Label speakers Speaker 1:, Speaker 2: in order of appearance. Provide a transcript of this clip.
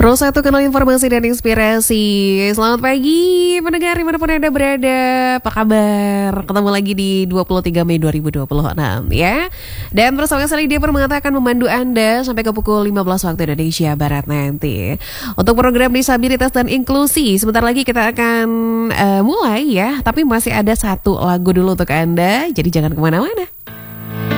Speaker 1: Terus satu kenal informasi dan inspirasi. Selamat pagi pendengar dimanapun Anda berada. Apa kabar? Ketemu lagi di 23 Mei 2026 ya. Dan bersama saya dia mengatakan memandu Anda sampai ke pukul 15 waktu Indonesia Barat nanti. Untuk program disabilitas dan inklusi, sebentar lagi kita akan mulai ya. Tapi masih ada satu lagu dulu untuk Anda, jadi jangan kemana-mana.